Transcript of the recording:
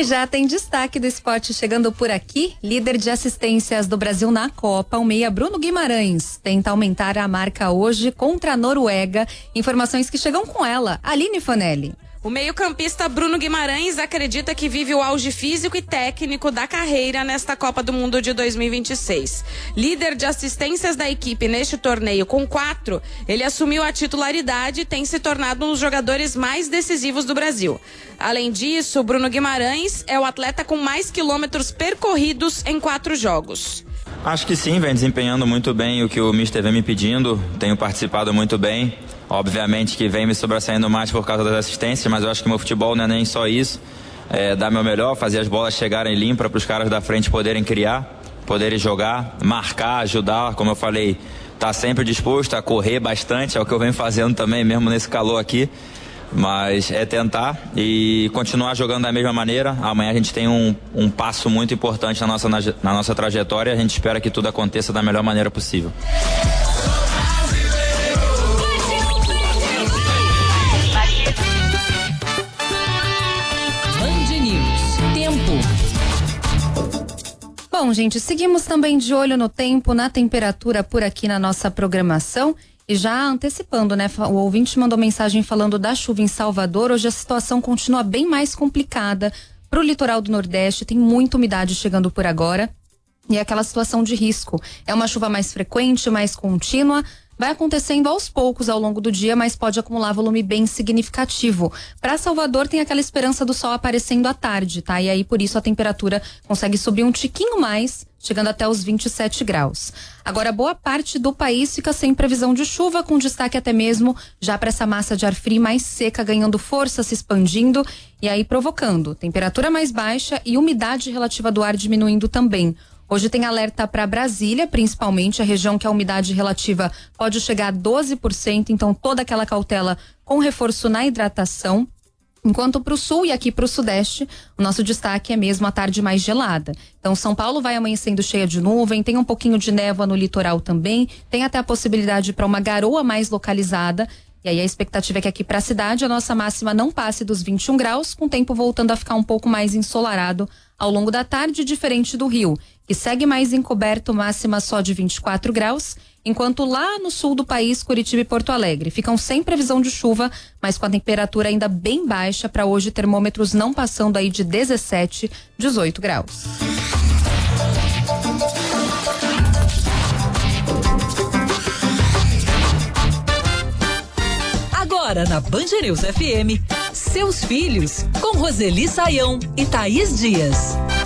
E já tem destaque do esporte chegando por aqui. Líder de assistências do Brasil na Copa, o meia Bruno Guimarães tenta aumentar a marca hoje contra a Noruega. Informações que chegam com ela, Aline Fanelli. O meio-campista Bruno Guimarães acredita que vive o auge físico e técnico da carreira nesta Copa do Mundo de 2026. Líder de assistências da equipe neste torneio com 4, ele assumiu a titularidade e tem se tornado um dos jogadores mais decisivos do Brasil. Além disso, Bruno Guimarães é o atleta com mais quilômetros percorridos em 4 jogos. Acho que sim, vem desempenhando muito bem o que o Mister vem me pedindo, tenho participado muito bem. Obviamente que vem me sobressaindo mais por causa das assistências, mas eu acho que meu futebol não é nem só isso. Dar meu melhor, fazer as bolas chegarem limpas para os caras da frente poderem criar, poderem jogar, marcar, ajudar, como eu falei, tá sempre disposto a correr bastante, é o que eu venho fazendo também, mesmo nesse calor aqui. Mas é tentar e continuar jogando da mesma maneira. Amanhã a gente tem um passo muito importante na nossa trajetória. A gente espera que tudo aconteça da melhor maneira possível. Bom, gente, seguimos também de olho no tempo, na temperatura por aqui na nossa programação. E já antecipando, né? O ouvinte mandou mensagem falando da chuva em Salvador. Hoje a situação continua bem mais complicada para o litoral do Nordeste. Tem muita umidade chegando por agora. E é aquela situação de risco. É uma chuva mais frequente, mais contínua. Vai acontecendo aos poucos ao longo do dia, mas pode acumular volume bem significativo. Para Salvador tem aquela esperança do sol aparecendo à tarde, tá? E aí por isso a temperatura consegue subir um tiquinho mais, chegando até os 27 graus. Agora boa parte do país fica sem previsão de chuva, com destaque até mesmo já para essa massa de ar frio mais seca, ganhando força, se expandindo e aí provocando temperatura mais baixa e umidade relativa do ar diminuindo também. Hoje tem alerta para Brasília, principalmente a região que a umidade relativa pode chegar a 12%, então toda aquela cautela com reforço na hidratação. Enquanto para o sul e aqui para o sudeste, o nosso destaque é mesmo a tarde mais gelada. Então São Paulo vai amanhecendo cheia de nuvem, tem um pouquinho de névoa no litoral também, tem até a possibilidade para uma garoa mais localizada. E aí a expectativa é que aqui para a cidade a nossa máxima não passe dos 21 graus, com o tempo voltando a ficar um pouco mais ensolarado ao longo da tarde, diferente do Rio, que segue mais encoberto, máxima só de 24 graus, enquanto lá no sul do país, Curitiba e Porto Alegre ficam sem previsão de chuva, mas com a temperatura ainda bem baixa para hoje, termômetros não passando aí de 17, 18 graus. Agora na Band News FM, Seus Filhos, com Roseli Saião e Thaís Dias.